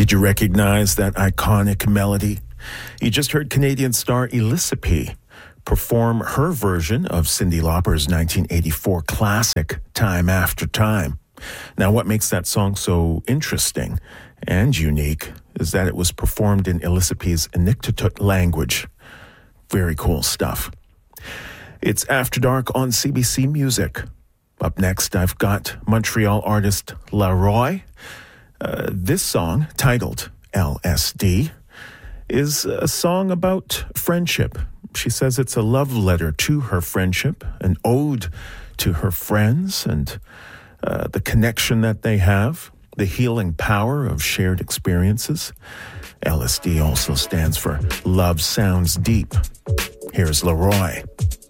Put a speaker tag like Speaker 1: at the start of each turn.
Speaker 1: Did you recognize that iconic melody? You just heard Canadian star Elissa P. perform her version of Cyndi Lauper's 1984 classic, Time After Time. Now, what makes that song so interesting and unique is that it was performed in Elissa P's Inuktitut language. Very cool stuff. It's After Dark on CBC Music. Up next, I've got Montreal artist Laroy. This song, titled LSD, is a song about friendship. She says it's a love letter to her friendship, an ode to her friends and the connection that they have, the healing power of shared experiences. LSD also stands for Love Sounds Deep. Here's Laroy.